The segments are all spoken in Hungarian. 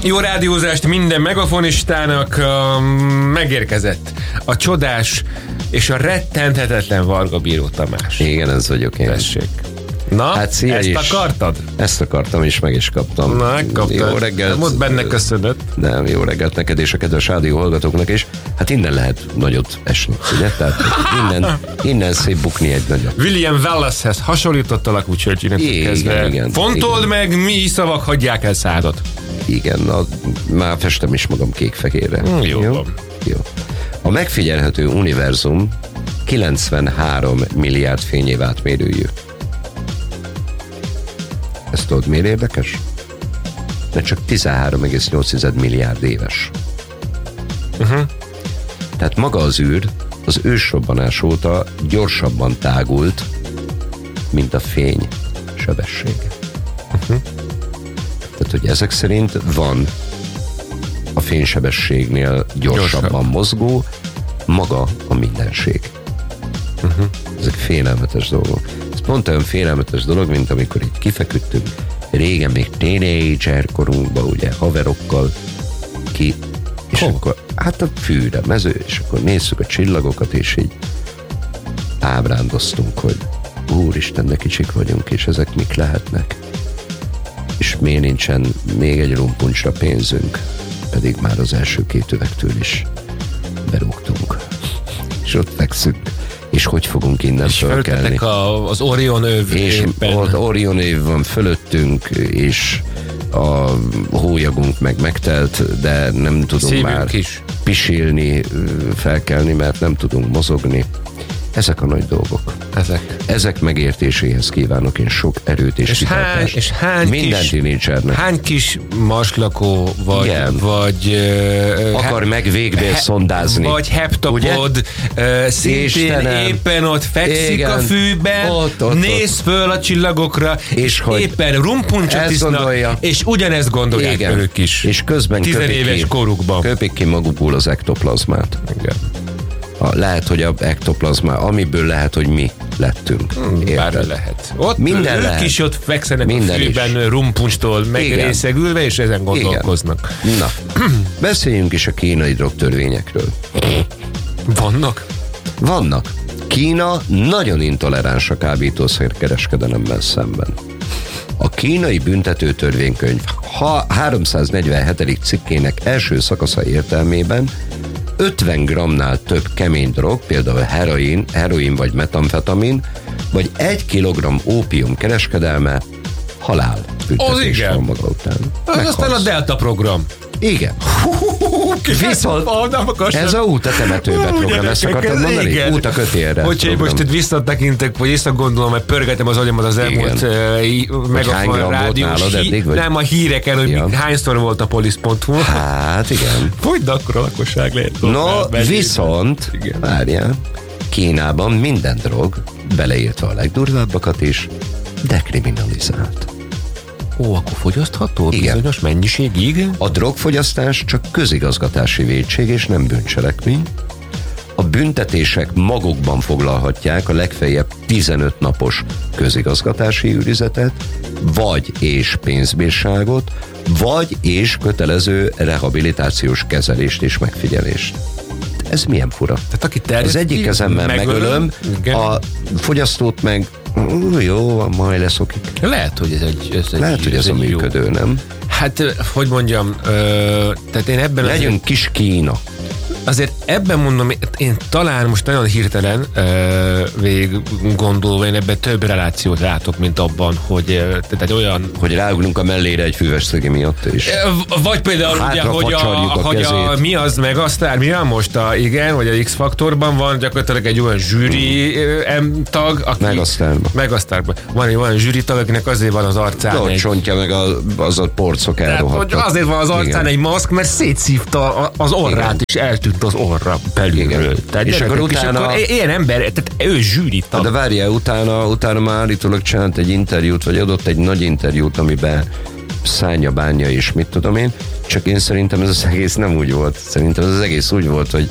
Jó rádiózást minden megafonistának. Megérkezett a csodás és a rettenthetetlen Varga Bíró Tamás. Igen, ez vagyok én. Tessék. Na, hát szia, ezt akartad? Ezt akartam, és meg is kaptam. Na, megkaptad. Jó reggelt. Most benne köszönöd. Nem, jó reggelt neked és a kedves rádió hallgatóknak is. Hát innen lehet nagyot esni, ugye? Tehát innen szép bukni egy nagyot. William Wallace-hez hasonlítottalak, úgyhogy innentől kezdve. Igen. Fontold igen. meg, mi szavak hagyják el szádat. Igen, már festem is magam kék-fehérre. Jó. A megfigyelhető univerzum 93 milliárd fényév átmérőjű. Ezt tudod, miért érdekes? De csak 13,8 milliárd éves. Tehát maga az űr az ősrobbanás óta gyorsabban tágult, mint a fény sebessége. Tehát, hogy ezek szerint van a fénysebességnél gyorsabban mozgó maga a mindenség. Ezek félelmetes dolgok. Ez pont olyan félelmetes dolog, mint amikor így kifeküdtünk régen még tínédzser korunkban, ugye haverokkal és akkor hát a fűre, mező, és akkor nézzük a csillagokat, és így ábrándoztunk, hogy úristen, de kicsik vagyunk, és ezek mik lehetnek. És miért nincsen még egy rumpuncsra pénzünk, pedig már az első 2 üvegtől is berúgtunk. És ott fekszünk. És hogy fogunk innen fölkelni. És az Orion öv és ott Orion öv van fölöttünk, és a hólyagunk meg megtelt, de nem tudunk szívünk már is pisilni, felkelni, mert nem tudunk mozogni. Ezek a nagy dolgok. Ezek megértéséhez kívánok én sok erőt és kitartást. És hány minden tínédzsernek. Hány kis marslakó vagy akar meg végbél szondázni. Vagy heptapod szintén Istenem, éppen ott fekszik igen, a fűben, ott, néz föl a csillagokra, és éppen rumpuncsot isznak, és ugyanezt gondolják igen, ők is. És közben 10 éves korukban. Köpik ki magukból az ektoplazmát. Igen. Lehet, hogy a ektoplazma, amiből lehet, hogy mi lettünk. Bármi lehet. Ott minden ők lehet. is ott fekszenek minden a fűben is. Rumpuncstól megrészegülve, és ezen gondolkoznak. Igen. Na, beszéljünk is a kínai drogtörvényekről. Vannak. Kína nagyon intoleráns a kábítószerkereskedelemmel szemben. A kínai büntető törvénykönyv 347. cikkének első szakasza értelmében 50 grammnál több kemény drog, például heroin vagy metamfetamin, vagy 1 kilogramm ópium kereskedelme halál büntetés van maga után. Ez aztán a Delta program. Igen. Viszont ez a út a temetőbe program, ezt akartad mondani? Igen. Út a kötélre. Hogyha én most itt visszatekintek, vagy visszagondolom, mert pörgetem az agyamat az elmúlt megafon rádiós nem a híreken, hogy hányszor volt a polisz.hu. Hát igen. Fogyd akkor a lakosság lehet. Viszont, várjál, Kínában minden drog, beleértve a legdurvábbakat is, dekriminalizált. Akkor fogyasztható bizonyos mennyiségig? A drogfogyasztás csak közigazgatási vétség és nem bűncselekmény. A büntetések magukban foglalhatják a legfeljebb 15 napos közigazgatási őrizetet, vagy és pénzbírságot, vagy és kötelező rehabilitációs kezelést és megfigyelést. Ez milyen fura? Tehát az egyik kezemmel megölöm, a fogyasztót meg jó, majd leszokik. Lehet, hogy ez a működő, jó. Nem? Hát, hogy mondjam, tehát én ebben legyünk kis Kína. Azért ebben mondom, én talán most nagyon hirtelen végig gondolva, én ebben több relációt látok, mint abban, hogy tehát olyan... Hogy ráugrunk a mellére egy füves szögi miatt is. Vagy például ugye, hogy mi az meg aztán, mi van most igen, vagy a X-faktorban van gyakorlatilag egy olyan zsűri tag, aki... Megasztárban. Van egy olyan zsűri tag, akinek azért van az arcán egy... csontja meg az a porcok elrohadtak. Azért van az arcán egy maszk, mert szétszívta az orrát is eltűnt az orra belülről. És akkor utána... Ilyen ember, tehát ő zsűri tag. De várjál, utána már állítólag csinált egy interjút, vagy adott egy nagy interjút, amiben szánja, bánja és mit tudom én, csak én szerintem ez az egész nem úgy volt. Szerintem ez az egész úgy volt, hogy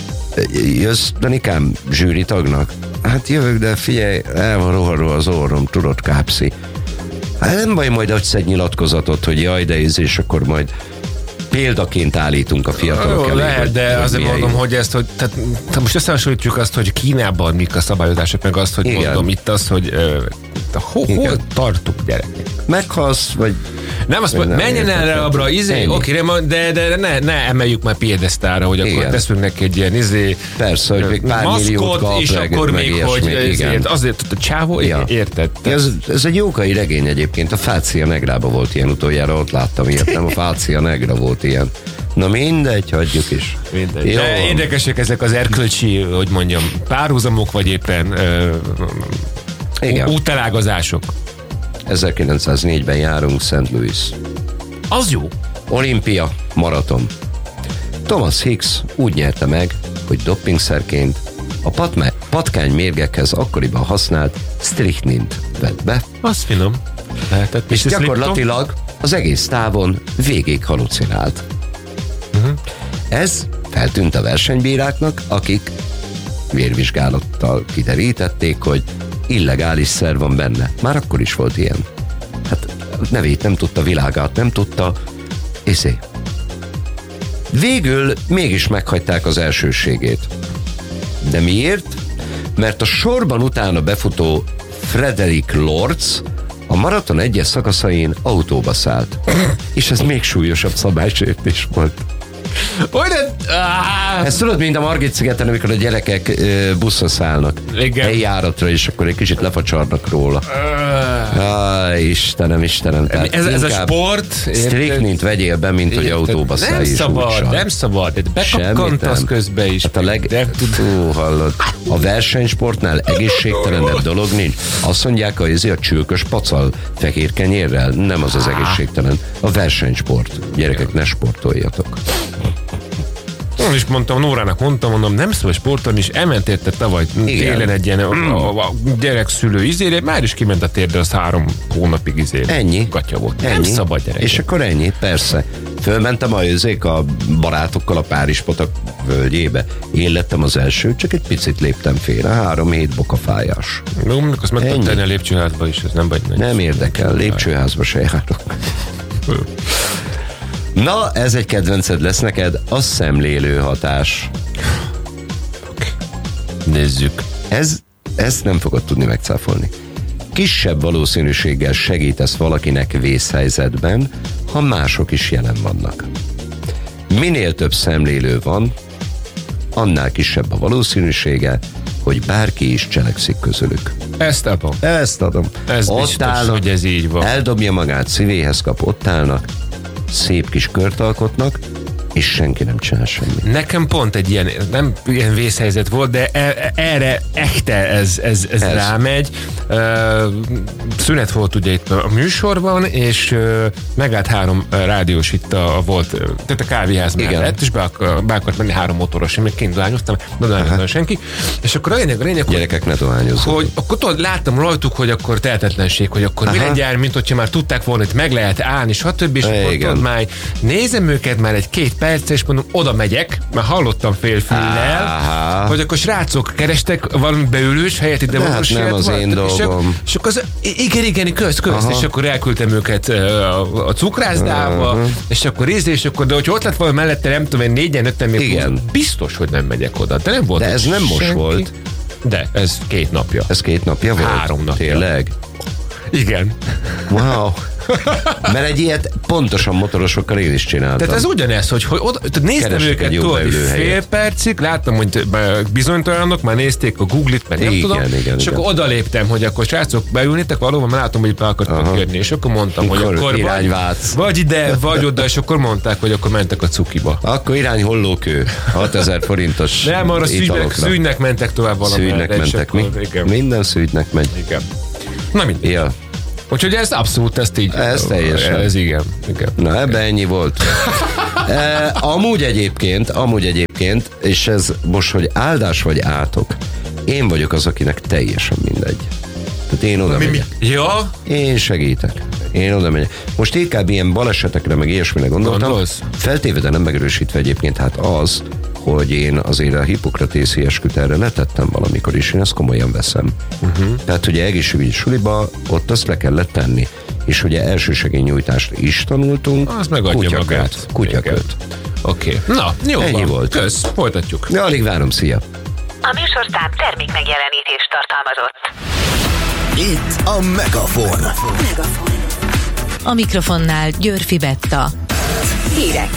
jössz, Danikám, zsűri tagnak? Hát jövök, de figyelj, el van rohadva az orrom, tudod, kápszi. Hát nem baj, majd adsz egy nyilatkozatot, hogy jaj, de és akkor majd példaként állítunk a fiatalok elé. Lehet, de azért mondom, hogy ezt, hogy tehát most összehasonlítjuk azt, hogy Kínában mik a szabályozások, meg azt, hogy igen. Mondom itt azt, hogy hol tartunk, gyerekek? Meghalsz, vagy... Nem azt mondja, menjen el abra, oké, de ne emeljük már piedesztára, hogy akkor teszünk neki egy ilyen persze, hogy még pár milliót kap, és akkor még, hogy azért a csávó, érted? Ez egy jókai regény egyébként, a Fácia Negrába volt ilyen utoljára, ott láttam ilyet, nem a Fácia Negra volt ilyen. Na mindegy, hagyjuk is. Mindegy. De érdekesek ezek az erkölcsi, hogy mondjam, párhuzamok, vagy éppen útelágazások. 1904-ben járunk St. Louis. Az jó. Olimpia, maraton. Thomas Hicks úgy nyerte meg, hogy doppingszerként a patkány mérgekhez akkoriban használt strichnint vett be. Az finom. Lehetett, és gyakorlatilag az egész távon végig halucinált. Ez feltűnt a versenybíráknak, akik vérvizsgálattal kiderítették, hogy illegális szer van benne. Már akkor is volt ilyen. Hát nevét nem tudta, világát nem tudta. Végül mégis meghagyták az elsőségét. De miért? Mert a sorban utána befutó Frederick Lorz a maraton egyes szakaszain autóba szállt. És ez még súlyosabb szabálysértés volt. Ezt tudod, mint a Margit-szigeten, amikor a gyerekek buszra szállnak. Eljáratra, és akkor egy kicsit lefacsarnak róla. Istenem. Ez a sport. Strichnint vegyél be, mint hogy autóba szállj. Nem szabad. Bekakkantasz közbe is. Hát hallod. A versenysportnál egészségtelenebb dolog nincs. Azt mondják, hogy a csülkös pacal fehér kenyérrel. Nem az az egészségtelen. A versenysport. Gyerekek, ne sportoljatok. Én is mondom, nem szabad sportolni, és elment érte tavaly télen egy ilyen a gyerekszülő izére, már is kiment a térdre, az 3 hónapig izére. Ennyi. Gatya volt. Nem szabad, gyerek. És akkor ennyi, persze. Fölmentem a barátokkal a Párizs-patak völgyébe. Én lettem az első, csak egy picit léptem félre. 3 hét bokafájás. Mondjuk azt meg tudod tenni a lépcsőházba is, ez nem vagy nagy. Nem érdekel, lépcsőházba se járok. Na, ez egy kedvenced lesz neked, a szemlélő hatás. Nézzük. Ezt nem fogod tudni megcáfolni. Kisebb valószínűséggel segítesz valakinek vészhelyzetben, ha mások is jelen vannak. Minél több szemlélő van, annál kisebb a valószínűsége, hogy bárki is cselekszik közülük. Ezt adom. Ez ott biztos, állnak, hogy ez így van. Eldobja magát, szívéhez kap, ott állnak, szép kis kört alkotnak, és senki nem csinál semmit. Nekem pont egy ilyen, nem ilyen vészhelyzet volt, de erre echte ez rámegy. Szünet volt ugye itt a műsorban, és megállt 3 rádiós itt volt, tehát a kávéház mellett, és be akart menni 3 motoros, én még kint dohányoztam, nem dohányoztam senki, és akkor a lényeg, gyerekek, ne dohányozzatok. Hogy akkor tudod, láttam rajtuk, hogy akkor tehetetlenség, hogy akkor mi legyen, mint hogyha már tudták volna, hogy meg lehet állni, stb. És akkor tudod, már nézem őket már 2 perc, és mondom, oda megyek, mert hallottam félfüllel, hogy akkor srácok kerestek valami beülős helyet ide hát nem az én dolgom. És akkor igen, közt, és akkor elküldtem őket a cukrászdába, és akkor de hogyha ott lett volna mellette, nem tudom, 4-5 még biztos, hogy nem megyek oda. De nem volt. De ez nem most senki. Volt. De ez 2 napja. Ez 2 napja volt? 3 napja. Tényleg? Igen. Wow. Mert egy ilyet pontosan motorosokkal én is csináltam. Tehát ez ugyanez, hogy oda, néztem őket tudod, fél percig, láttam, hogy bizonytalanok, már nézték a Google-it, mert nem tudom, és akkor odaléptem, hogy akkor srácok, beülnétek valóban, mert látom, hogy be akartak jönni, és akkor mondtam, hogy akkor vagy ide, vagy oda, és akkor mondták, hogy akkor mentek a cukiba. Akkor irány Hollókő, 6000 forintos nem, arra szűnynek mentek tovább valamelyre. Szűnynek mentek, minden szűnynek megy. Igen. Na mindegy. Ja. Úgyhogy ez abszolút, ezt így. Ez teljesen. Ez igen. Na, ebben ennyi volt. Amúgy egyébként, és ez most, hogy áldás vagy átok, én vagyok az, akinek teljesen mindegy. Tehát én oda megyek. Ja? Én segítek. Én oda megyek. Most inkább ilyen balesetekre, meg ilyesmire gondoltam. Feltéve, de nem megerősítve egyébként, hát az, hogy én azért a hippokratészi esküt erre letettem valamikor is, én ezt komolyan veszem. Tehát ugye egészségügyi suliba ott azt le kellett tenni. és ugye elsősegélynyújtást is tanultunk. Az megadja magát. Kutyaköt. Oké. Na, jó ennyi van. volt. Kösz, folytatjuk. Ja, alig várom, szia. A műsorszám termék megjelenítést tartalmazott. Itt a Megafon. A mikrofonnál Györfi Betta. Hírek.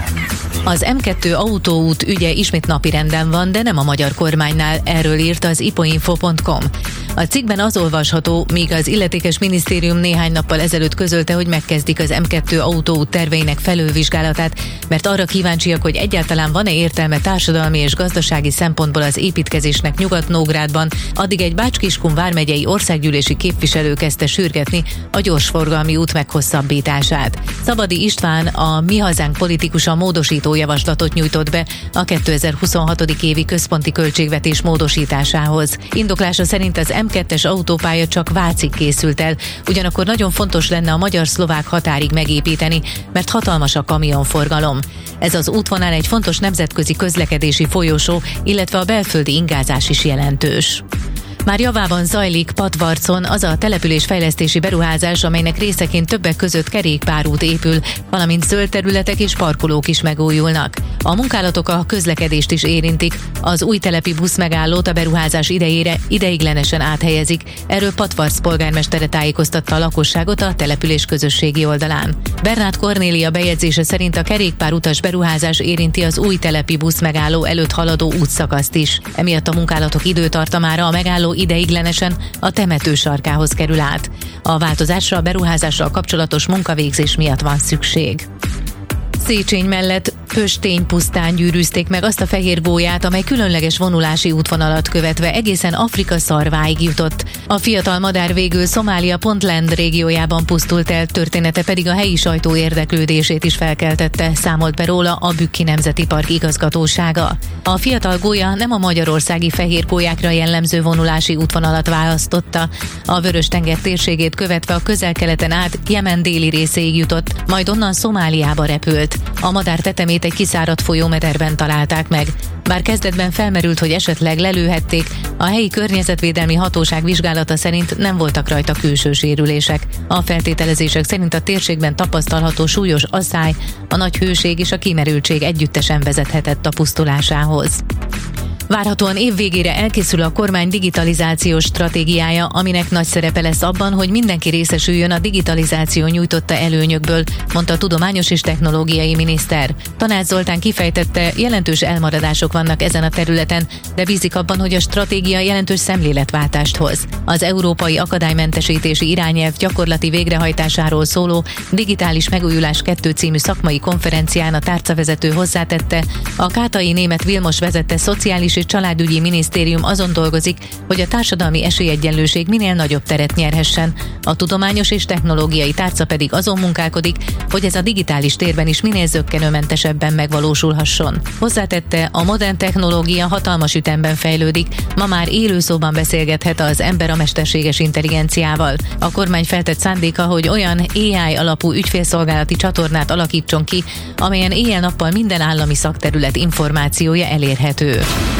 Az M2 autóút ügye ismét napirenden van, de nem a magyar kormánynál, erről írt az ipoinfo.com. A cikkben az olvasható, míg az illetékes minisztérium néhány nappal ezelőtt közölte, hogy megkezdik az M2 autóút terveinek felülvizsgálatát, mert arra kíváncsiak, hogy egyáltalán van-e értelme társadalmi és gazdasági szempontból az építkezésnek Nyugat-Nógrádban, addig egy Bács-Kiskun vármegyei országgyűlési képviselő kezdte sürgetni a gyorsforgalmi út meghosszabbítását. Szabadi István, a Mi Hazánk politikusa módosító javaslatot nyújtott be a 2026. évi központi költségvetés módosításához. Indoklása szerint az M2-es autópálya csak Vácig készült el, ugyanakkor nagyon fontos lenne a magyar-szlovák határig megépíteni, mert hatalmas a kamionforgalom. Ez az útvonal egy fontos nemzetközi közlekedési folyosó, illetve a belföldi ingázás is jelentős. Már javában zajlik Patvarcon az a településfejlesztési beruházás, amelynek részeként többek között kerékpárút épül, valamint zöld területek és parkolók is megújulnak. A munkálatok a közlekedést is érintik. Az új telepi buszmegállót a beruházás idejére ideiglenesen áthelyezik. Erről Patvarc polgármestere tájékoztatta a lakosságot a település közösségi oldalán. Bernát Kornélia bejegyzése szerint a kerékpárutas beruházás érinti az új telepi buszmegálló előtt haladó útszakaszt is. Emiatt a munkálatok időtartamára a megálló ideiglenesen a temető sarkához kerül át. A változásra a beruházással kapcsolatos munkavégzés miatt van szükség. Széchenyi mellett Pöstény pusztán gyűrűzték meg azt a fehér gólyát, amely különleges vonulási útvonalat követve egészen Afrika szarváig jutott. A fiatal madár végül Szomália Puntland régiójában pusztult el, története pedig a helyi sajtó érdeklődését is felkeltette, számolt be róla a Bükki Nemzeti Park igazgatósága. A fiatal gólya nem a magyarországi fehér gólyákra jellemző vonulási útvonalat választotta. A Vörös-tenger térségét követve a Közel-Keleten át Jemen déli részéig jutott, majd onnan Szomáliába repült. A madár tetemét egy kiszáradt folyómederben találták meg. Bár kezdetben felmerült, hogy esetleg lelőhették, a helyi környezetvédelmi hatóság vizsgálata szerint nem voltak rajta külső sérülések. A feltételezések szerint a térségben tapasztalható súlyos asszály, a nagy hőség és a kimerültség együttesen vezethetett a pusztulásához. Várhatóan évvégére elkészül a kormány digitalizációs stratégiája, aminek nagy szerepe lesz abban, hogy mindenki részesüljön a digitalizáció nyújtotta előnyökből, mondta a tudományos és technológiai miniszter. Tanács Zoltán kifejtette, jelentős elmaradások vannak ezen a területen, de bízik abban, hogy a stratégia jelentős szemléletváltást hoz. Az Európai Akadálymentesítési Irányelv gyakorlati végrehajtásáról szóló Digitális Megújulás 2 című szakmai konferencián a tárcavezető hozzátette, a Kátai Németh Vilmos vezette Szociális és Családügyi Minisztérium azon dolgozik, hogy a társadalmi esélyegyenlőség minél nagyobb teret nyerhessen. A tudományos és technológiai tárca pedig azon munkálkodik, hogy ez a digitális térben is minél zökkenőmentesebben megvalósulhasson. Hozzátette, a modern technológia hatalmas ütemben fejlődik, ma már élőszóban beszélgethet az ember a mesterséges intelligenciával. A kormány feltett szándéka, hogy olyan AI alapú ügyfélszolgálati csatornát alakítson ki, amelyen éjjel-nappal minden állami szakterület információja elérhető.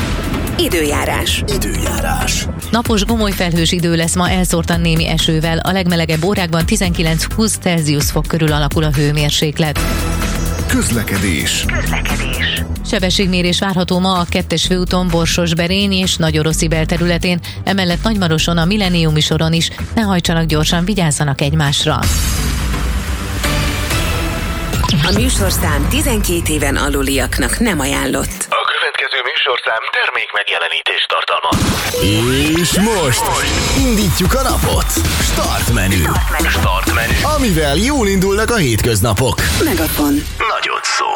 Időjárás. Napos, gomoly felhős idő lesz ma elszórtan némi esővel, a legmelegebb órákban 19-20 Celsius fok körül alakul a hőmérséklet. Közlekedés. Sebességmérés várható ma a 2-es főúton Borsos-Berény és Nagyoroszi belterületén, emellett Nagymaroson a Millenniumi soron is. Ne hajtsanak gyorsan, vigyázzanak egymásra. A műsorszám 12 éven aluliaknak nem ajánlott. A következő műsorszám termék megjelenítést tartalmaz. És most indítjuk a napot. Start menü. Amivel jól indulnak a hétköznapok. Megafon. Nagyot szól.